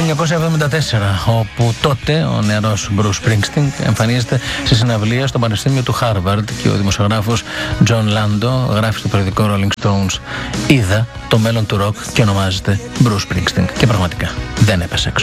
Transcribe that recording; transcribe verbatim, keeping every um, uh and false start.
χίλια εννιακόσια εβδομήντα τέσσερα, όπου τότε ο νεαρός Bruce Springsteen εμφανίζεται σε συναυλία στο Πανεπιστήμιο του Χάρβαρντ και ο δημοσιογράφος John Lando γράφει στο περιοδικό Rolling Stones: είδα το μέλλον του ροκ και ονομάζεται Bruce Springsteen. Και πραγματικά δεν έπεσε έξω.